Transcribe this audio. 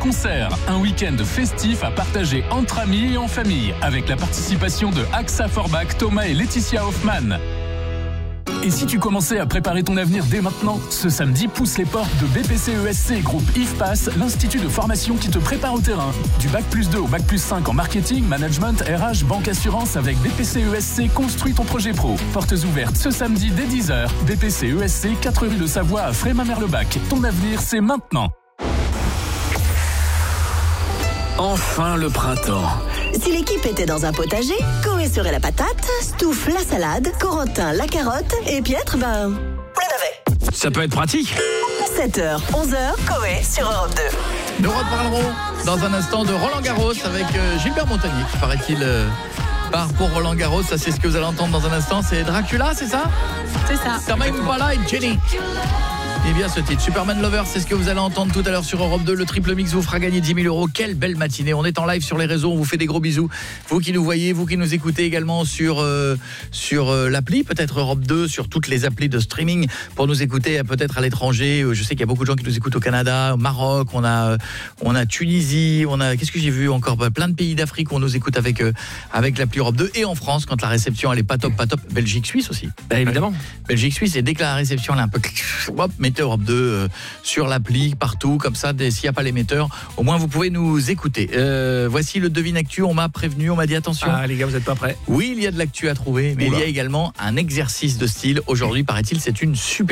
concert. Un week-end festif à partager entre amis et en famille. Avec la participation de Axa Forbach, Thomas et Laetitia Hoffmann. Et si tu commençais à préparer ton avenir dès maintenant, ce samedi pousse les portes de BPCESC Groupe IFPAS, l'institut de formation qui te prépare au terrain. Du Bac+2 au Bac+5 en marketing, management, RH, banque, assurance, avec BPCESC, construis ton projet pro. Portes ouvertes ce samedi dès 10h. BPCESC, 4 rue de Savoie à Frémin-Merlebac. Ton avenir, c'est maintenant. Enfin le printemps. Si l'équipe était dans un potager, Coé serait la patate, Stouff la salade, Corentin la carotte et Pietre, le navet. Ça peut être pratique. 7h, 11h, Coé sur Europe 2. Nous reparlerons dans un instant de Roland Garros avec Gilbert Montagnier, qui paraît-il part pour Roland Garros. Ça, c'est ce que vous allez entendre dans un instant. C'est Dracula, c'est ça ? C'est ça. Carmen Impala et Jenny. Et bien ce titre, Superman Lover, c'est ce que vous allez entendre tout à l'heure sur Europe 2. Le triple mix vous fera gagner 10 000 €. Quelle belle matinée. On est en live sur les réseaux, on vous fait des gros bisous. Vous qui nous voyez, vous qui nous écoutez également sur l'appli, peut-être Europe 2, sur toutes les applis de streaming pour nous écouter peut-être à l'étranger. Je sais qu'il y a beaucoup de gens qui nous écoutent au Canada, au Maroc, on a Tunisie, qu'est-ce que j'ai vu encore, plein de pays d'Afrique où on nous écoute avec l'appli Europe 2, et en France quand la réception elle est pas top, Belgique, Suisse aussi. Bah, évidemment. Belgique, Suisse, et dès que la réception elle est un peu hop, mettez Europe 2 sur l'appli, partout, comme ça, s'il n'y a pas l'émetteur, au moins vous pouvez nous écouter. Voici le Devine Actu, on m'a prévenu, on m'a dit attention. Ah les gars, vous n'êtes pas prêts. Oui, il y a de l'actu à trouver, mais il y a également un exercice de style. Aujourd'hui, paraît-il, c'est une super